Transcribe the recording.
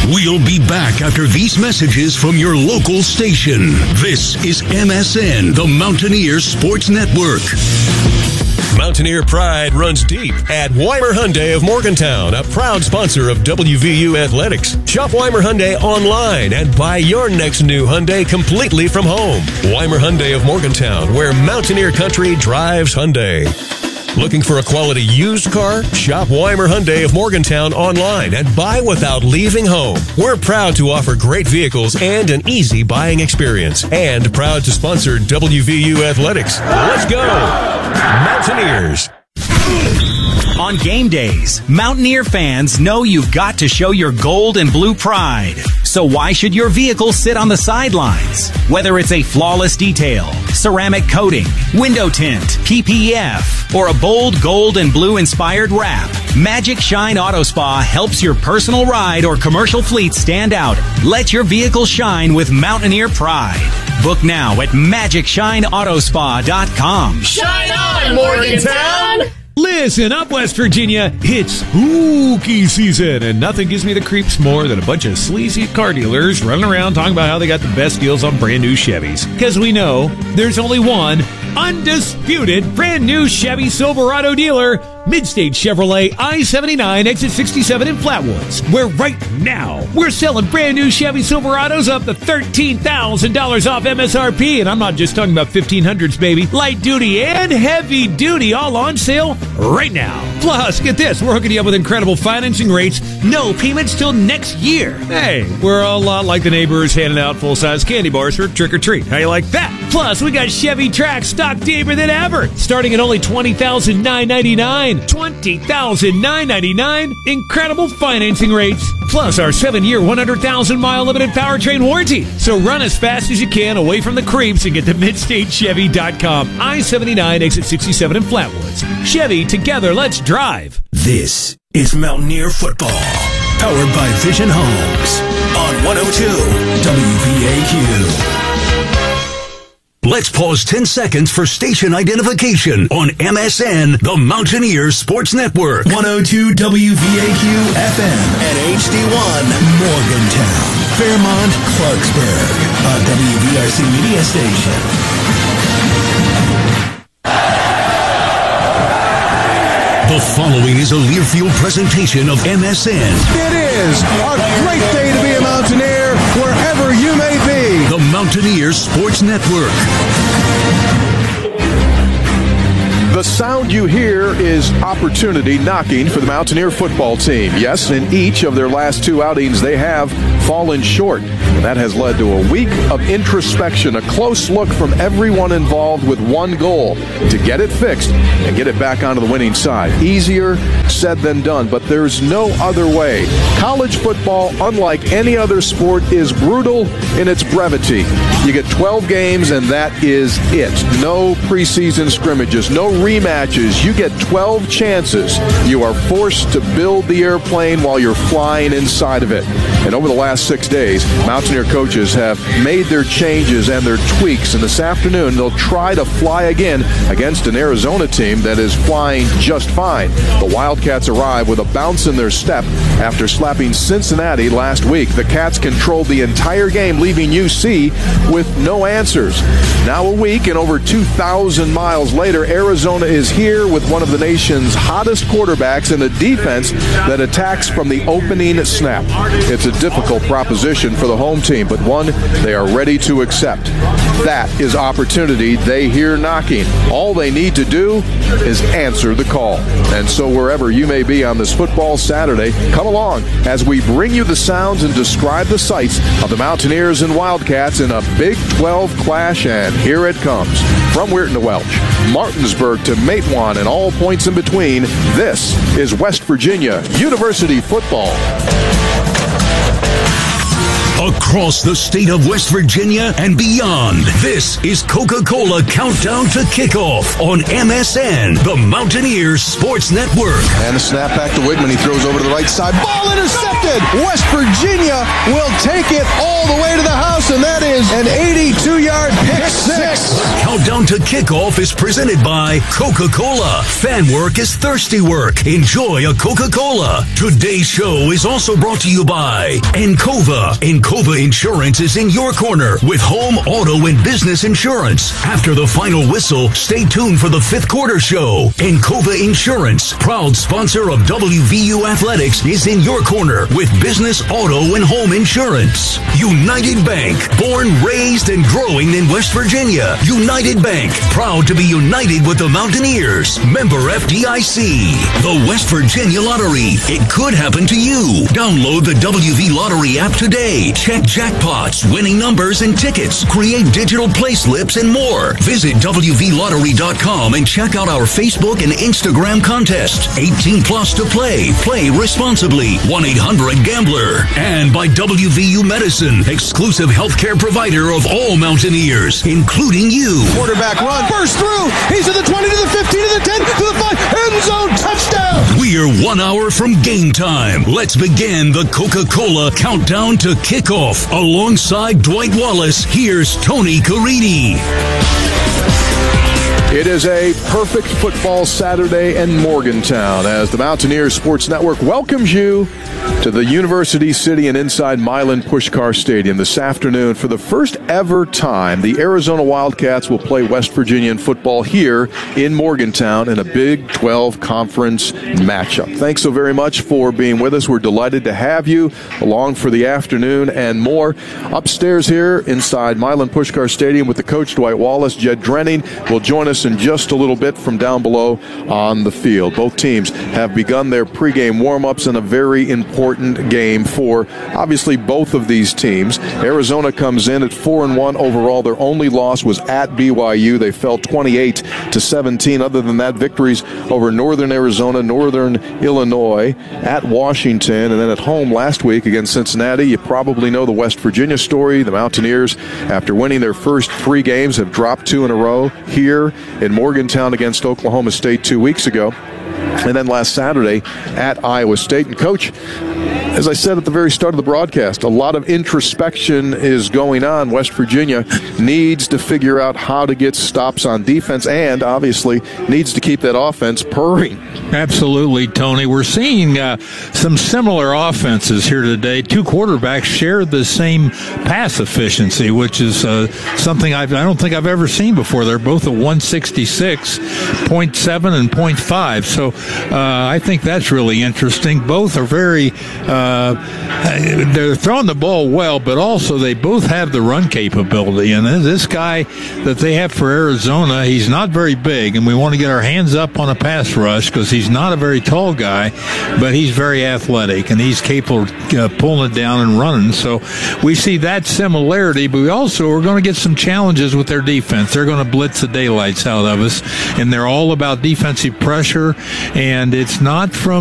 We'll be back after these messages from your local station. This is MSN, the Mountaineer Sports Network. Mountaineer pride runs deep at Weimer Hyundai of Morgantown, a proud sponsor of WVU Athletics. Shop Weimer Hyundai online and buy your next new Hyundai completely from home. Weimer Hyundai of Morgantown, where Mountaineer country drives Hyundai. Looking for a quality used car? Shop Weimer Hyundai of Morgantown online and buy without leaving home. We're proud to offer great vehicles and an easy buying experience. And proud to sponsor WVU Athletics. Let's go, Mountaineers! On game days, Mountaineer fans know you've got to show your gold and blue pride. So why should your vehicle sit on the sidelines? Whether it's a flawless detail, ceramic coating, window tint, PPF, or a bold gold and blue inspired wrap, Magic Shine Auto Spa helps your personal ride or commercial fleet stand out. Let your vehicle shine with Mountaineer pride. Book now at MagicShineAutoSpa.com. Shine on, Morgantown! Listen up, West Virginia. It's spooky season, and nothing gives me the creeps more than a bunch of sleazy car dealers running around talking about how they got the best deals on brand new Chevys. Because we know there's only one undisputed brand new Chevy Silverado dealer, Midstate Chevrolet I-79 exit 67 in Flatwoods, where right now we're selling brand new Chevy Silverados up to $13,000 off MSRP, and I'm not just talking about 1500s, baby. Light duty and heavy duty all on sale right now. Plus, get this, we're hooking you up with incredible financing rates, no payments till next year. Hey, we're a lot like the neighbors handing out full-size candy bars for trick-or-treat. How you like that? Plus, we got Chevy Trax stock deeper than ever, starting at only $20,999. $20,999. Incredible financing rates. Plus our 7-year, 100,000-mile limited powertrain warranty. So run as fast as you can away from the creeps and get to MidstateChevy.com. I-79 exit 67 in Flatwoods. Chevy, together, let's drive. This is Mountaineer Football, powered by Vision Homes on 102 WVAQ. Let's pause 10 seconds for station identification on MSN, the Mountaineer Sports Network. 102 WVAQ FM and HD1 Morgantown, Fairmont, Clarksburg, a WVRC media station. The following is a Learfield presentation of MSN. It is a great day to be a Mountaineer, wherever you may be. The Mountaineer Sports Network. The sound you hear is opportunity knocking for the Mountaineer football team. Yes, in each of their last 2 outings, they have fallen short. And that has led to a week of introspection, a close look from everyone involved with one goal, to get it fixed and get it back onto the winning side. Easier said than done, but there's no other way. College football, unlike any other sport, is brutal in its brevity. You get 12 games, and that is it. No preseason scrimmages, no rematches. You get 12 chances. You are forced to build the airplane while you're flying inside of it. And over the last 6 days, Mountaineer coaches have made their changes and their tweaks, and this afternoon they'll try to fly again against an Arizona team that is flying just fine. The Wildcats arrive with a bounce in their step after slapping Cincinnati last week. The Cats controlled the entire game, leaving UC with no answers. Now a week and over 2,000 miles later, Arizona is here with one of the nation's hottest quarterbacks and a defense that attacks from the opening snap. It's a difficult proposition for the home team, but one they are ready to accept. That is opportunity they hear knocking. All they need to do is answer the call. And so wherever you may be on this football Saturday, come along as we bring you the sounds and describe the sights of the Mountaineers and Wildcats in a Big 12 clash, and here it comes. From Weirton to Welch, Martinsburg to Matewan, and all points in between, this is West Virginia University football. across the state of West Virginia and beyond. This is Coca-Cola Countdown to Kickoff on MSN, the Mountaineers Sports Network. And a snap back to Whitman. He throws over to the right side. Ball intercepted. West Virginia will take it all the way to the house, and that is an 82-yard pick six. The Countdown to Kickoff is presented by Coca-Cola. Fan work is thirsty work. Enjoy a Coca-Cola. Today's show is also brought to you by Encova. Encova Insurance is in your corner with home, auto, and business insurance. After the final whistle, stay tuned for the fifth quarter show. Encova Insurance, proud sponsor of WVU Athletics, is in your corner with business, auto, and home insurance. United Bank, born, raised, and growing in West Virginia. United Bank, proud to be united with the Mountaineers. Member FDIC. The West Virginia Lottery. It could happen to you. Download the WV Lottery app today. Check jackpots, winning numbers, and tickets. Create digital play slips and more. Visit WVLottery.com and check out our Facebook and Instagram contests. 18 plus to play. Play responsibly. 1-800-GAMBLER. And by WVU Medicine, exclusive healthcare provider of all Mountaineers, including you. Quarterback run. Burst through. He's to the 20, to the 15, to the 10, to the 5. End zone touchdown. We're 1 hour from game time. Let's begin the Coca-Cola Countdown to Kickoff. Alongside Dwight Wallace, here's Tony Caridi. It is a perfect football Saturday in Morgantown as the Mountaineers Sports Network welcomes you to the University City and inside Milan Puskar Stadium this afternoon. For the first ever time, the Arizona Wildcats will play West Virginia football here in Morgantown in a Big 12 conference matchup. Thanks so very much for being with us. We're delighted to have you along for the afternoon and more. Upstairs here inside Milan Puskar Stadium with the coach, Dwight Wallace. Jed Drenning will join us in just a little bit from down below on the field. Both teams have begun their pregame warm-ups in a very important game for obviously both of these teams. Arizona comes in at 4-1 overall. Their only loss was at BYU. They fell 28-17. Other than that, victories over Northern Arizona, Northern Illinois, at Washington, and then at home last week against Cincinnati. You probably know the West Virginia story. The Mountaineers, after winning their first 3 games, have dropped 2 in a row here in Morgantown against Oklahoma State 2 weeks ago. And then last Saturday at Iowa State. And Coach, as I said at the very start of the broadcast, a lot of introspection is going on. West Virginia needs to figure out how to get stops on defense and obviously needs to keep that offense purring. Absolutely, Tony. We're seeing some similar offenses here today. 2 quarterbacks share the same pass efficiency, which is something I don't think I've ever seen before. They're both at 166, 0.7 and 0.5. So I think that's really interesting. Both are very they're throwing the ball well, but also they both have the run capability. And this guy that they have for Arizona, he's not very big, and we want to get our hands up on a pass rush because he's not a very tall guy, but he's very athletic, and he's capable of pulling it down and running. So we see that similarity, but we also are going to get some challenges with their defense. They're going to blitz the daylights out of us, and they're all about defensive pressure, and it's not from